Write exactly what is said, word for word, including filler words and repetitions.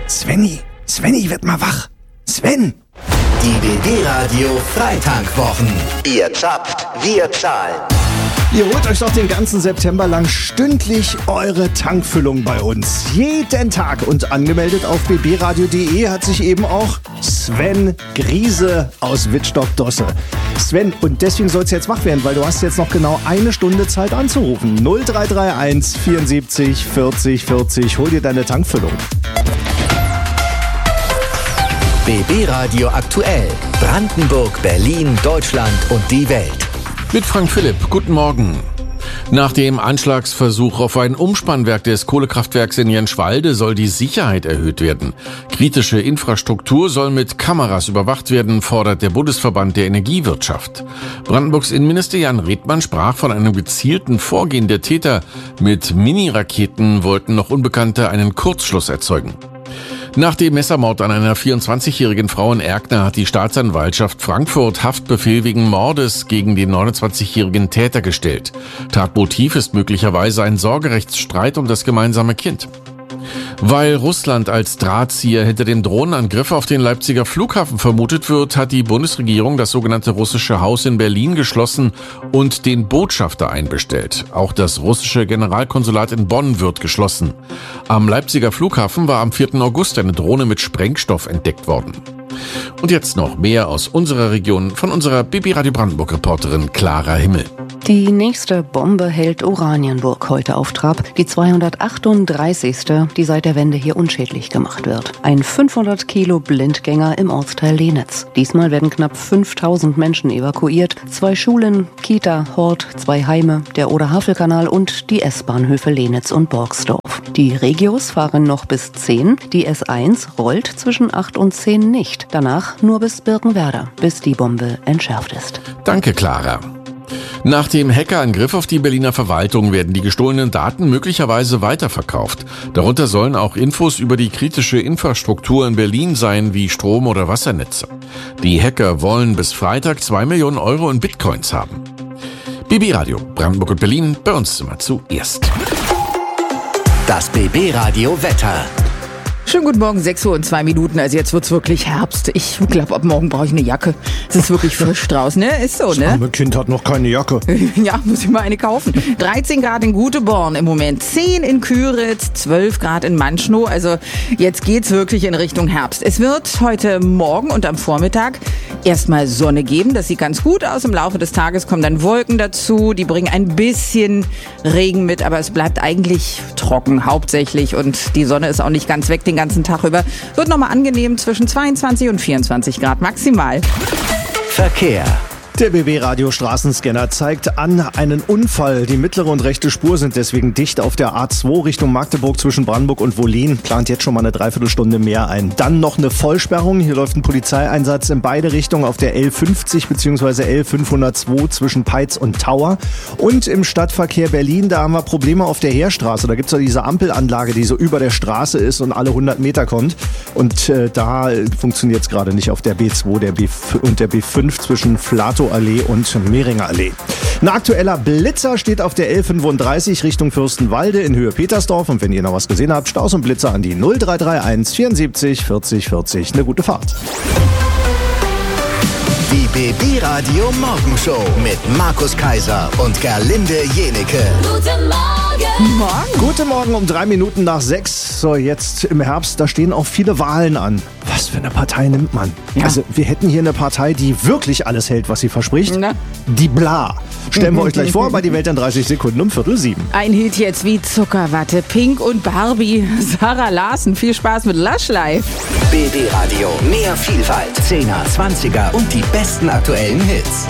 Svenny, Svenny, wird mal wach. Sven! Die B B-Radio Freitankwwochen. Ihr zapft, wir zahlen. Ihr holt euch doch den ganzen September lang stündlich eure Tankfüllung bei uns. Jeden Tag. Und angemeldet auf b b radio punkt d e hat sich eben auch Sven Griese aus Wittstock-Dosse. Sven, und deswegen sollst du jetzt wach werden, weil du hast jetzt noch genau eine Stunde Zeit anzurufen. null drei drei eins vierundsiebzig vierzig vierzig. Hol dir deine Tankfüllung. B B-Radio aktuell. Brandenburg, Berlin, Deutschland und die Welt. Mit Frank Philipp, guten Morgen. Nach dem Anschlagsversuch auf ein Umspannwerk des Kohlekraftwerks in Jenschwalde soll die Sicherheit erhöht werden. Kritische Infrastruktur soll mit Kameras überwacht werden, fordert der Bundesverband der Energiewirtschaft. Brandenburgs Innenminister Jan Redmann sprach von einem gezielten Vorgehen der Täter. Mit Mini-Raketen wollten noch Unbekannte einen Kurzschluss erzeugen. Nach dem Messermord an einer vierundzwanzigjährigen Frau in Erkner hat die Staatsanwaltschaft Frankfurt Haftbefehl wegen Mordes gegen den neunundzwanzigjährigen Täter gestellt. Tatmotiv ist möglicherweise ein Sorgerechtsstreit um das gemeinsame Kind. Weil Russland als Drahtzieher hinter dem Drohnenangriff auf den Leipziger Flughafen vermutet wird, hat die Bundesregierung das sogenannte russische Haus in Berlin geschlossen und den Botschafter einbestellt. Auch das russische Generalkonsulat in Bonn wird geschlossen. Am Leipziger Flughafen war am vierten August eine Drohne mit Sprengstoff entdeckt worden. Und jetzt noch mehr aus unserer Region von unserer B B-Radio Brandenburg-Reporterin Clara Himmel. Die nächste Bombe hält Oranienburg heute auf Trab. Die zweihundertachtunddreißigste, die seit der Wende hier unschädlich gemacht wird. Ein fünfhundert Kilo Blindgänger im Ortsteil Lenitz. Diesmal werden knapp fünftausend Menschen evakuiert. Zwei Schulen, Kita, Hort, zwei Heime, der Oder-Havel-Kanal und die S-Bahnhöfe Lenitz und Borgsdorf. Die Regios fahren noch bis zehn. Die S eins rollt zwischen acht und zehn nicht. Danach nur bis Birkenwerder, bis die Bombe entschärft ist. Danke, Clara. Nach dem Hackerangriff auf die Berliner Verwaltung werden die gestohlenen Daten möglicherweise weiterverkauft. Darunter sollen auch Infos über die kritische Infrastruktur in Berlin sein, wie Strom- oder Wassernetze. Die Hacker wollen bis Freitag zwei Millionen Euro in Bitcoins haben. B B-Radio, Brandenburg und Berlin, bei uns immer zuerst. Das B B-Radio Wetter. Schönen guten Morgen, sechs Uhr und zwei Minuten. Also jetzt wird's wirklich Herbst. Ich glaube, ab morgen brauche ich eine Jacke. Es ist wirklich frisch draußen, ne? Ist so, ne? Das arme Kind hat noch keine Jacke. Ja, muss ich mal eine kaufen. dreizehn Grad in Guteborn im Moment, zehn in Küritz, zwölf Grad in Manschnow. Also jetzt geht's wirklich in Richtung Herbst. Es wird heute Morgen und am Vormittag erstmal Sonne geben. Das sieht ganz gut aus. Im Laufe des Tages kommen dann Wolken dazu. Die bringen ein bisschen Regen mit, aber es bleibt eigentlich trocken hauptsächlich. Und die Sonne ist auch nicht ganz weg den ganzen Tag über. Wird nochmal angenehm zwischen zweiundzwanzig und vierundzwanzig Grad maximal. Verkehr. Der B B-Radio-Straßenscanner zeigt an einen Unfall. Die mittlere und rechte Spur sind deswegen dicht auf der A zwei Richtung Magdeburg zwischen Brandenburg und Wollin. Plant jetzt schon mal eine Dreiviertelstunde mehr ein. Dann noch eine Vollsperrung. Hier läuft ein Polizeieinsatz in beide Richtungen auf der L fünfzig bzw. L fünfhundertzwei zwischen Peitz und Tauer. Und im Stadtverkehr Berlin, da haben wir Probleme auf der Heerstraße. Da gibt es ja diese Ampelanlage, die so über der Straße ist und alle hundert Meter kommt. Und äh, da funktioniert es gerade nicht auf der B zwei der B und der B fünf zwischen Flatow Allee und Mehringer Allee. Ein aktueller Blitzer steht auf der L fünfunddreißig Richtung Fürstenwalde in Höhe Petersdorf. Und wenn ihr noch was gesehen habt, Staus und Blitzer an die null drei drei eins vierundsiebzig vierzig vierzig. Eine gute Fahrt. Die B B-Radio Morgenshow mit Markus Kaiser und Gerlinde Jenecke. Guten Morgen! Morgen. Guten Morgen um drei Minuten nach sechs. So, jetzt im Herbst, da stehen auch viele Wahlen an. Was für eine Partei nimmt man? Ja. Also, wir hätten hier eine Partei, die wirklich alles hält, was sie verspricht. Na? Die Bla. Stellen wir euch gleich vor, bei die Welt in dreißig Sekunden um Viertel sieben. Ein Hit jetzt wie Zuckerwatte, Pink und Barbie. Sarah Larsen, viel Spaß mit Lush Life. B B-Radio, mehr Vielfalt, Zehner, Zwanziger und die besten aktuellen Hits.